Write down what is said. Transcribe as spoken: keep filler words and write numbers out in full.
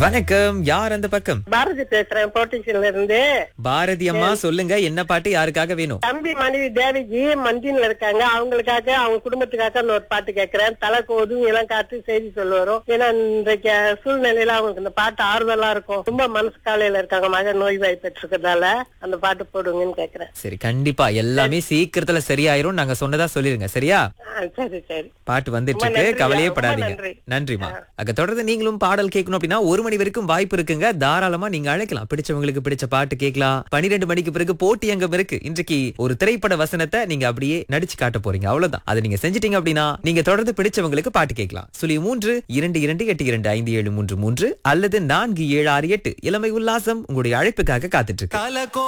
வணக்கம். யார் அந்த பக்கம்? பாரதி பேசுறேன் போர்ட்டிஷன்ல இருந்து. பாரதி அம்மா, சொல்லுங்க, என்ன பாட்டு யாருக்காக வேணும்? தம்பி மனைவி தேவிஜி மந்தின்ல இருக்காங்க, அவங்களுக்காக அவங்க குடும்பத்துக்காக நான் ஒரு பாட்டு கேட்கிறேன். தலை கோதும் இளம் காத்து செய்தி சொல்ல வரும். ஏன்னா இன்றைக்கு சூழ்நிலையில அவங்களுக்கு இந்த பாட்டு ஆறுதலா இருக்கும். ரொம்ப மனசு காலையில இருக்காங்க, மகன் நோய் வாய் பெற்றிருக்கிறதால அந்த பாட்டு போடுங்கன்னு கேக்குறேன். சரி, கண்டிப்பா எல்லாமே சீக்கிரத்துல சரியாயிரும். நாங்க சொன்னதா சொல்லிருங்க, சரியா? ஆ, சரி சரி. பாட்டு வந்துட்டு ரொம்ப இருக்கு, நன்றி, கவலையே ரொம்ப படாதீங்க. நன்றி. நன்றிமா. அங்க தொடர்ந்து நீங்களும் பாடல் கேட்கணும் அப்படின்னா ஒரு மணி வரைக்கும் வாய்ப்பு இருக்குங்க. தாராளமா நீங்க அழைக்கலாம். பிடிச்சவங்களுக்கு பிடிச்ச பாட்டு கேட்கலாம். பன்னிரண்டு மணிக்கு பிறகு போட்டி அங்கம் இருக்கு. இன்றைக்கு ஒரு திரைப்பட வசனத்தை நீங்க அப்படியே நடிச்சு காட்ட போறீங்க, அவ்வளவுதான். அதை நீங்க செஞ்சிட்டீங்க அப்படின்னா நீங்க தொடர்ந்து பிடிச்சவங்களுக்கு பாட்டு கேட்கலாம். சுழி மூன்று இரண்டு இரண்டு எட்டு இரண்டு ஐந்து ஏழு மூன்று மூன்று அல்லது நான்கு ஏழு ஆறு எட்டு. இளமை உல்லாசம் உங்களுடைய அழைப்புக்காக காத்துட்டு இருக்கு.